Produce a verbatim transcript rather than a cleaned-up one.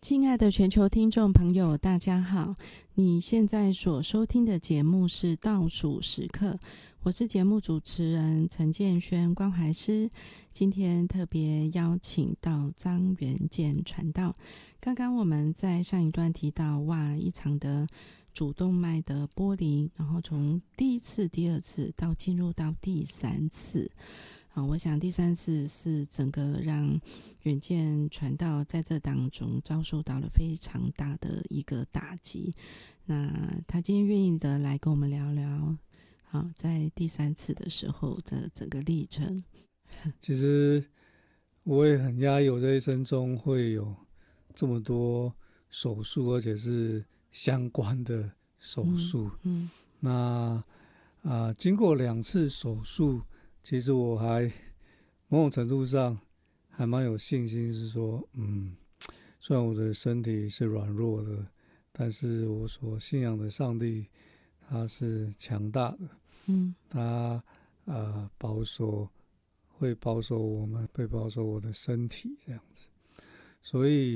亲爱的全球听众朋友，大家好！你现在所收听的节目是倒数时刻，我是节目主持人陈建轩关怀师。今天特别邀请到张元健传道。刚刚我们在上一段提到，哇，一场的主动脉的剥离，然后从第一次、第二次到进入到第三次。啊，我想第三次是整个让远见传道在这当中遭受到了非常大的一个打击。那他今天愿意的来跟我们聊聊，好，在第三次的时候的整个历程。 其实我也很压抑，我这一生中会有这么多手术，而且是相关的手术。嗯，嗯那啊、呃，经过两次手术，其实我还某种程度上还蛮有信心，是说，嗯，虽然我的身体是软弱的，但是我所信仰的上帝他是强大的。嗯，他呃保守会保守我们，会保守我的身体这样子，所以